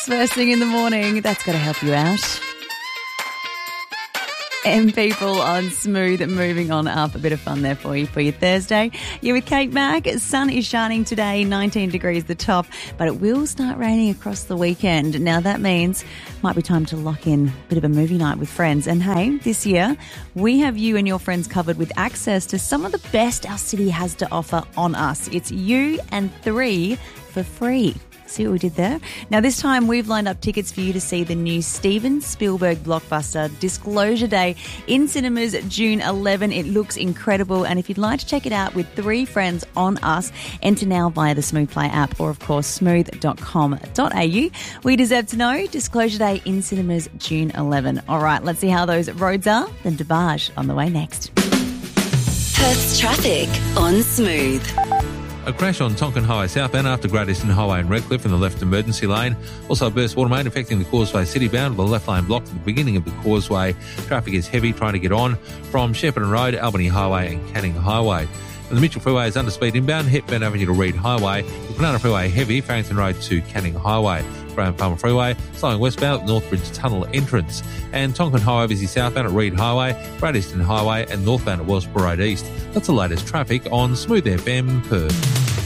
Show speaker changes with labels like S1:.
S1: snacks first thing in the morning. That's got to help you out. And people on Smooth, moving on up. A bit of fun there for you for your Thursday. You're with Kate Mack. Sun is shining today, 19 degrees the top, but it will start raining across the weekend. Now that means might be time to lock in a bit of a movie night with friends. And hey, this year we have you and your friends covered with access to some of the best our city has to offer on us. It's you and 3 for free. See what we did there? Now, this time we've lined up tickets for you to see the new Steven Spielberg blockbuster Disclosure Day in cinemas June 11. It looks incredible, and if you'd like to check it out with 3 friends on us, enter now via the Smooth Play app or, of course, smooth.com.au. We deserve to know. Disclosure Day in cinemas June 11. All right, let's see how those roads are. Then DeBarge on the way next.
S2: Perth's traffic on Smooth.
S3: A crash on Tonkin Highway southbound after Great Eastern Highway in Redcliffe in the left emergency lane. Also a burst water main affecting the Causeway citybound with the left lane blocked at the beginning of the causeway. Traffic is heavy trying to get on from Shepparton Road, Albany Highway and Canning Highway. And the Mitchell Freeway is under speed inbound, Hepburn Avenue to Reed Highway. The Kwinana Freeway heavy, Farrington Road to Canning Highway. Graham Palmer Freeway, slowing westbound at Northbridge Tunnel entrance. And Tonkin Highway busy southbound at Reed Highway, Great Eastern Highway and northbound at Wellsborough Road East. That's the latest traffic on Smooth FM Perth.